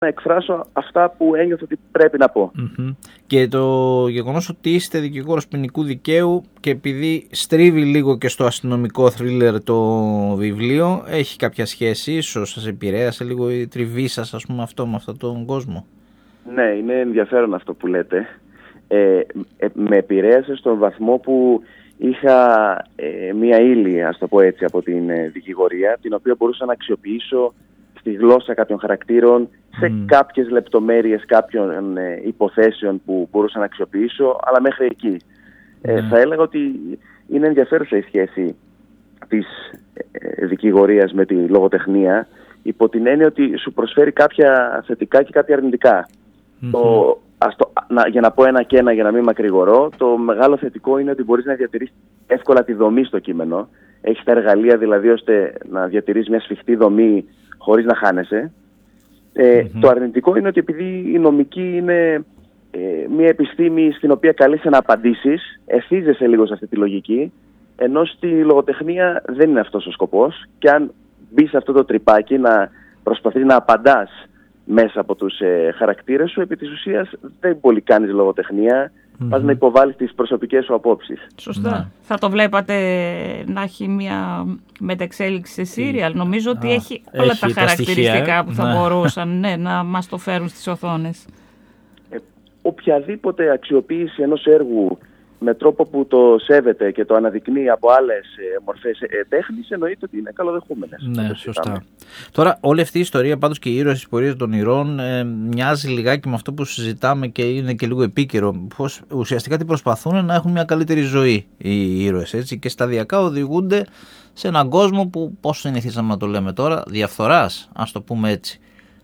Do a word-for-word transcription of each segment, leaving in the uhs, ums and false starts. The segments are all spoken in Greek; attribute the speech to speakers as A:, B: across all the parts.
A: να εκφράσω αυτά που ένιωθω ότι πρέπει να πω.
B: Mm-hmm. Και το γεγονός ότι είστε δικηγόρος ποινικού δικαίου και επειδή στρίβει λίγο και στο αστυνομικό θρίλερ το βιβλίο, έχει κάποια σχέση, ίσως σας επηρέασε λίγο η τριβή σας, ας πούμε, αυτό με αυτόν τον κόσμο?
A: Ναι, είναι ενδιαφέρον αυτό που λέτε. Ε, ε, με επηρέασε στον βαθμό που είχα ε, μία ύλη, ας το πω έτσι, από την ε, δικηγορία, την οποία μπορούσα να αξιοποιήσω στη γλώσσα κάποιων χαρακτήρων, σε mm. κάποιες λεπτομέρειες κάποιων ε, υποθέσεων που μπορούσα να αξιοποιήσω, αλλά μέχρι εκεί. Mm. Ε, θα έλεγα ότι είναι ενδιαφέρουσα η σχέση της ε, δικηγορίας με τη λογοτεχνία, υπό την έννοια ότι σου προσφέρει κάποια θετικά και κάποια αρνητικά. Mm-hmm. Το, ας το, να, για να πω ένα και ένα, για να μην μακρηγορώ, το μεγάλο θετικό είναι ότι μπορείς να διατηρήσεις εύκολα τη δομή στο κείμενο. Έχεις τα εργαλεία δηλαδή ώστε να διατηρείς μια σφιχτή δομή χωρίς να χάνεσαι. Ε, mm-hmm. Το αρνητικό είναι ότι επειδή η νομική είναι ε, μια επιστήμη στην οποία καλείσαι να απαντήσεις, ευθύζεσαι λίγο σε αυτή τη λογική, ενώ στη λογοτεχνία δεν είναι αυτός ο σκοπός, και αν μπεις σε αυτό το τρυπάκι να προσπαθείς να απαντάς μέσα από τους ε, χαρακτήρες σου, επί της ουσίας δεν πολύ κάνεις λογοτεχνία, mm-hmm. πας να υποβάλεις τις προσωπικές σου απόψεις.
C: Σωστά. Mm. Θα το βλέπατε να έχει μια μεταξέλιξη σε σύριαλ? Mm. Νομίζω ότι ah. έχει όλα έχει τα, τα χαρακτηριστικά στοιχεία, που θα mm. μπορούσαν ναι, να μας το φέρουν στις οθόνες.
A: Ε, οποιαδήποτε αξιοποίηση ενός έργου με τρόπο που το σέβεται και το αναδεικνύει από άλλες ε, μορφές ε, τέχνης, εννοείται ότι είναι καλοδεχούμενες.
B: Ναι, σωστά. Τώρα, όλη αυτή η ιστορία, πάντως και οι ήρωες της πορείας των ηρώων, ε, μοιάζει λιγάκι με αυτό που συζητάμε και είναι και λίγο επίκαιρο. Πώς ουσιαστικά τι προσπαθούν? Να έχουν μια καλύτερη ζωή οι ήρωες, έτσι, και σταδιακά οδηγούνται σε έναν κόσμο που, πώς συνηθίσαμε να το λέμε τώρα, διαφθοράς, ας το πούμε έτσι.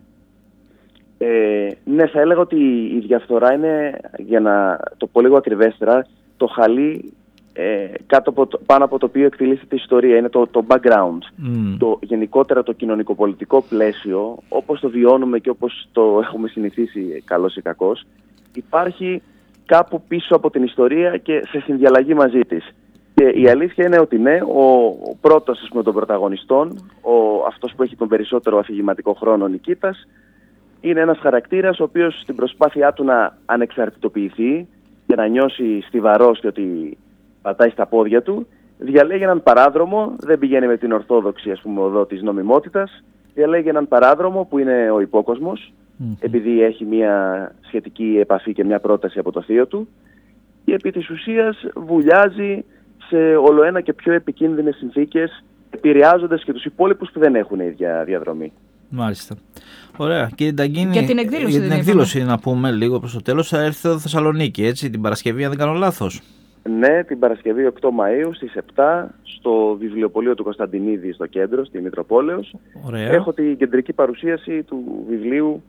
A: Ε, ναι, θα έλεγα ότι η διαφθορά είναι, για να το πω λίγο ακριβέστερα, το χαλί ε, κάτω από το, πάνω από το οποίο εκτελήσεται η ιστορία. Είναι το, το background, mm. το γενικότερα το κοινωνικοπολιτικό πλαίσιο, όπως το βιώνουμε και όπως το έχουμε συνηθίσει καλώς ή κακώς, υπάρχει κάπου πίσω από την ιστορία και σε συνδιαλλαγή μαζί της. Και η αλήθεια είναι ότι ναι, ο, ο πρώτος, ας πούμε, των πρωταγωνιστών, ο, αυτός που έχει τον περισσότερο αφηγηματικό χρόνο, ο Νικήτας, είναι ένας χαρακτήρας ο οποίος στην προσπάθειά του να ανεξαρτητοποιηθεί και να νιώσει στιβαρός και ότι πατάει στα πόδια του, διαλέγει έναν παράδρομο, δεν πηγαίνει με την ορθόδοξη, ας πούμε, οδό της νομιμότητας, διαλέγει έναν παράδρομο που είναι ο υπόκοσμος, mm-hmm. επειδή έχει μια σχετική επαφή και μια πρόταση από το θείο του, και επί της ουσίας βουλιάζει σε ολοένα και πιο επικίνδυνες συνθήκες, επηρεάζοντας και τους υπόλοιπους που δεν έχουν ίδια διαδρομή.
B: Μάλιστα. Ωραία. Κύριε Νταγκίνη,
C: για την εκδήλωση,
B: για την εκδήλωση να πούμε λίγο προς το τέλος. Θα έρθει εδώ Θεσσαλονίκη, έτσι, την Παρασκευή, αν δεν κάνω λάθος.
A: Ναι, την Παρασκευή οκτώ Μαΐου στις επτά στο βιβλιοπωλείο του Κωνσταντινίδη στο κέντρο, στη Μητροπόλεως.
B: Ωραία.
A: Έχω την κεντρική παρουσίαση του βιβλίου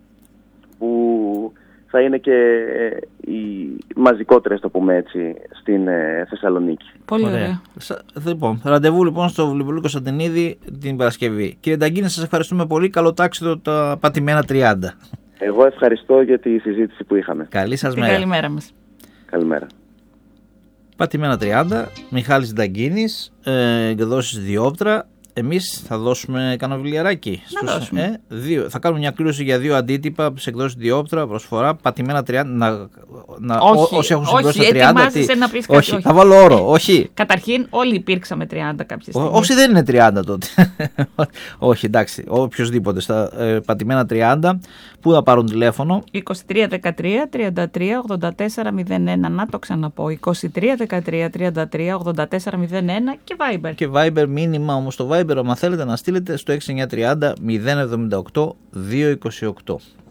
A: που θα είναι και οι μαζικότερες, το πούμε έτσι, στην ε, Θεσσαλονίκη.
C: Πολύ ωραία.
B: ωραία. Λοιπόν, ραντεβού λοιπόν στο βιβλιοπωλείο Κωνσταντινίδη την Παρασκευή. Κύριε Νταγκίνη, σας ευχαριστούμε πολύ. Καλό τάξιδο τα πατημένα τριάντα.
A: Εγώ ευχαριστώ για τη συζήτηση που είχαμε.
B: Καλή σας μέρα.
C: Καλημέρα μας.
A: Καλημέρα.
B: Πατημένα τριάντα, Μιχάλης Νταγκίνης, ε, εκδόσεις Διόπτρα. Εμείς θα δώσουμε κανένα βιβλιαράκι.
C: Να στους,
B: ε, δύο. Θα κάνουμε μια κλήρωση για δύο αντίτυπα από τις εκδόσεις Διόπτρα, προσφορά, πατημένα τριάντα. Να, να,
C: όχι,
B: όσοι έχουν συμπληρώσει
C: όχι,
B: τα τριάντα.
C: Τι... Να πεις
B: όχι,
C: όχι,
B: θα βάλω όρο. Όχι.
C: Καταρχήν, όλοι υπήρξαμε τριάντα κάποια στιγμή.
B: Όσοι δεν είναι τριάντα τότε. όχι, εντάξει. Οποιοσδήποτε. Στα ε, πατημένα τριάντα, πού θα πάρουν τηλέφωνο?
C: είκοσι τρία δεκατρία τριάντα τρία ογδόντα τέσσερα μηδέν ένα. Να το ξαναπώ. είκοσι τρία δεκατρία τριάντα τρία ογδόντα τέσσερα μηδέν ένα και Viber.
B: Και Viber, μήνυμα όμως το Viber, άμα θέλετε να στείλετε στο έξι εννιά τρία μηδέν μηδέν οκτώ δύο είκοσι οκτώ.